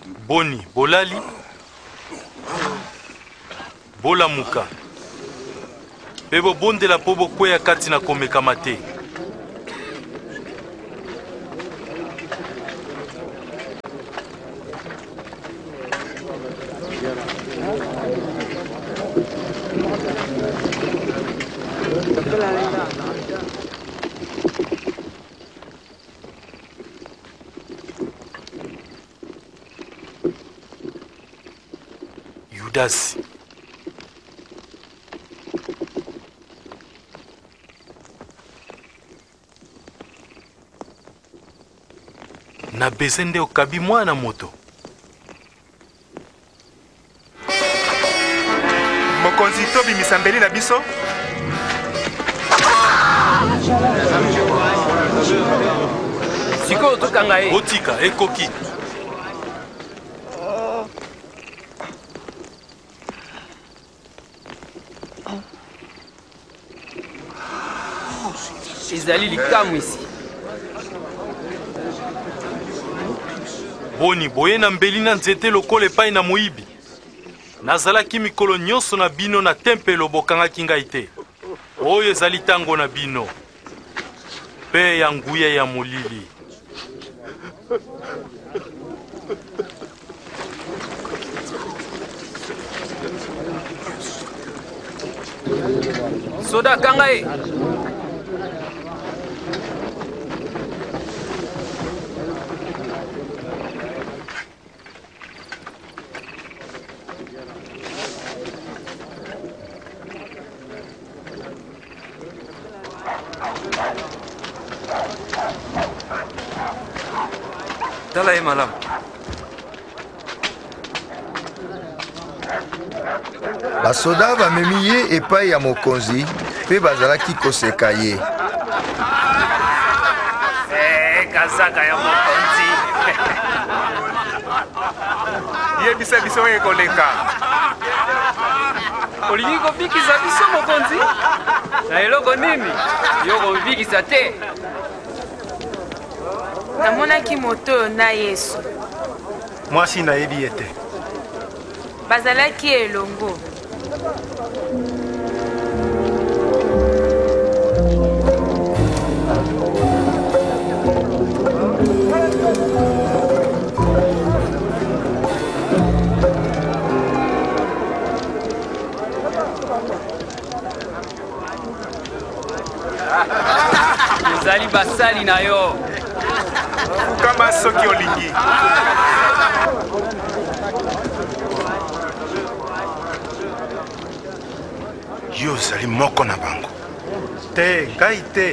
Boni, bolali. Bolamuka. Pebo bondela po bokweya kati na komekama te. Yudasi. Na bezende okabi mwana moto. Mokonzi tobi misambeli na biso. Siko tokanga ye. Botika ekoki. Ezali likamu isi. Boni boye na mbeli na nzete lokola epai na moyibi. Nazalaki mikolo nyonso na bino na tempelo bokangaki ngai te. Oyo ezali tango na bino. Pe ya nguya ya molili. Soda kanga ye. Tala ye malamu. Basoda bamemi ye epai ya mokonzi mpe bazalaki koseka ye. Kazaka ya mokonzi. Yebisa biso oyo ekoleka. Olingi kobikisa biso mokonzi? Na eloko nini? Yo kobikisa te. Namonaki moto oyo na Yesu. Mwasi nayebi ye te. Bazalaki elongo. Ezali basali na yo. Kama soki olingi. Yo ozali moko na bango. Te, ngai te.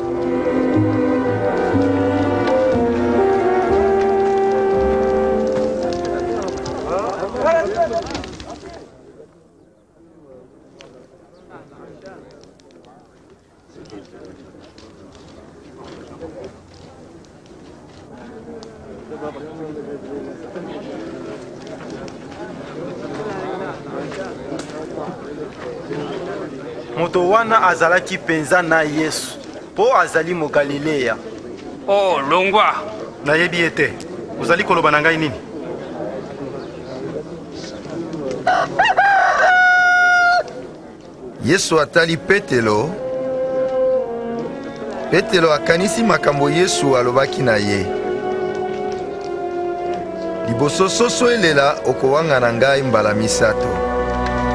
Moto wana azalaki penza na Yesu po azali mo Galilea. Oh, longwa. Nayebi ye te. Ozali koloba na ngai nini? Yesu atali Petelo. Petelo akanisi makambo Yesu alobaki na ye. Liboso soso elela okowanga na ngai mbala misato.